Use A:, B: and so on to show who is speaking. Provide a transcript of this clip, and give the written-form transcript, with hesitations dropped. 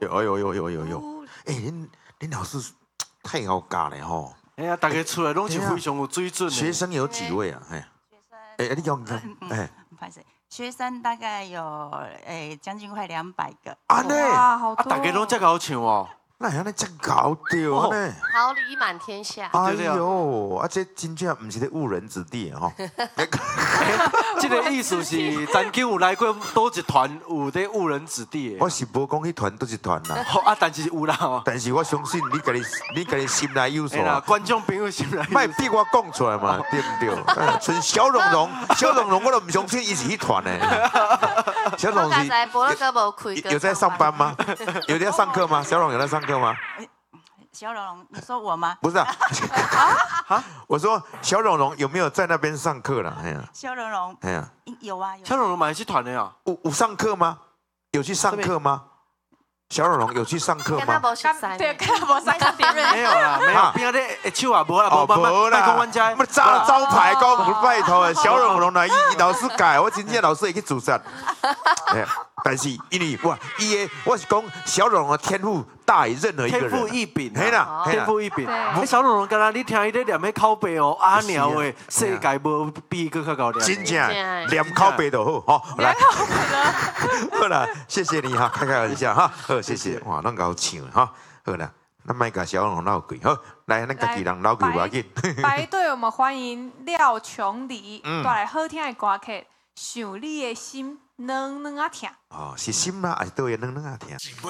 A: 有，哎，恁老师太好教了吼。
B: 哎呀，大家出来拢是非常有水准的。
A: 学生有几位啊？哎，你讲，哎，
C: 不好意思，学生大概有将近快200个。
A: 啊呢，
D: 哇，好多！
B: 大家拢这好唱哦。
A: 那安尼真搞掉呢？
E: 桃李满天下。
A: 哎呦，啊，这真正不是咧误人子弟吼。
B: 这个意思是曾经有来过多一团有咧误人子弟的。
A: 我是无讲迄团都一团啦。
B: 啊，但是有啦哦。
A: 但是我相信你家己心内有数啊。
B: 观众朋友心内。
A: 莫逼我讲出来嘛，对不对？像小蓉蓉，我都唔相信伊是迄团的。小蓉是有在上班吗？有在上课吗？小蓉有在上课吗？
C: 小蓉，你说我吗？
A: 不是啊，我说小蓉蓉有没有在那边上课了？哎呀，
C: 小蓉蓉，
A: 哎呀，
C: 有啊。
B: 小蓉蓉嘛是团的啊，
A: 有上课吗？有去上课吗？小蓉蓉有去上课吗？
D: 对，跟他无相干点认。
B: 没有啦，没有。边仔咧手啊，无啦，
A: 无啦。
B: 讲阮遮，
A: 么招牌讲拜托的，小蓉蓉啦，伊老师改，我真正老师会去自杀。但是因为我是讲小蓉蓉的天赋大于任何一个人。
B: 天赋异禀。
A: 嘿啦，
B: 天赋异禀。小蓉蓉刚才你听伊咧念迄口碑哦，阿鸟的世界无比佫较高念。
A: 真正念口碑就好，好来。好啦，谢谢你哈，开玩笑哈，好谢谢，哇，咱搞唱哈，好啦，咱莫甲小蓉闹鬼，好，来，咱家己人闹鬼无要紧。
D: 排队，我们欢迎廖琼梨带来好听的歌曲，想你的心，软软啊听。
A: 哦，是心吗？还是都会软软啊听？